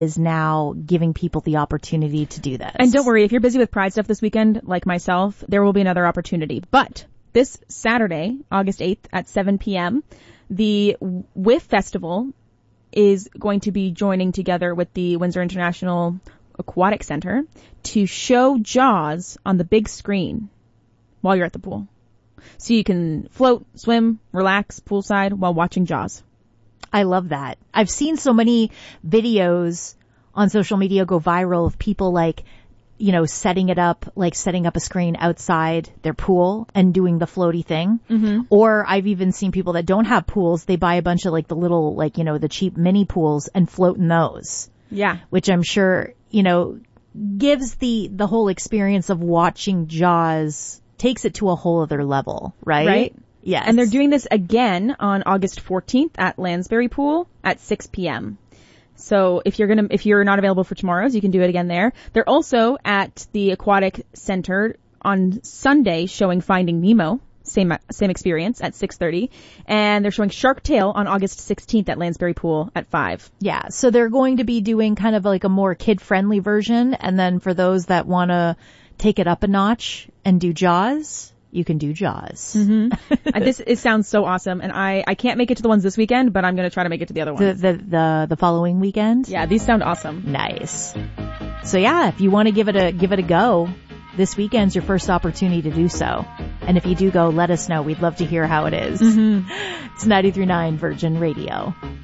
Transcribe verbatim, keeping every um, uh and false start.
is now giving people the opportunity to do this. And don't worry, if you're busy with Pride stuff this weekend, like myself, there will be another opportunity. But this Saturday, August eighth at seven p.m., the W I F Festival is going to be joining together with the Windsor International Aquatic Center to show Jaws on the big screen while you're at the pool. So you can float, swim, relax poolside while watching Jaws. I love that. I've seen so many videos on social media go viral of people like, you know, setting it up, like setting up a screen outside their pool and doing the floaty thing. Mm-hmm. Or I've even seen people that don't have pools. They buy a bunch of like the little, like, you know, the cheap mini pools and float in those. Yeah. Which I'm sure, you know, gives the, the whole experience of watching Jaws, takes it to a whole other level, right? Right. Yes. And they're doing this again on August fourteenth at Lansbury Pool at six p.m. So if you're gonna, if you're not available for tomorrow's, you can do it again there. They're also at the Aquatic Center on Sunday showing Finding Nemo. Same, same experience at six thirty. And they're showing Shark Tale on August sixteenth at Lansbury Pool at five. Yeah. So they're going to be doing kind of like a more kid-friendly version. And then for those that want to take it up a notch and do Jaws, you can do Jaws. Mm-hmm. This it sounds so awesome. And I, I can't make it to the ones this weekend, but I'm going to try to make it to the other ones. The, the, the, the following weekend? Yeah, these sound awesome. Nice. So yeah, if you want to give it a, give it a go, this weekend's your first opportunity to do so. And if you do go, let us know. We'd love to hear how it is. Mm-hmm. It's ninety-three point nine Virgin Radio.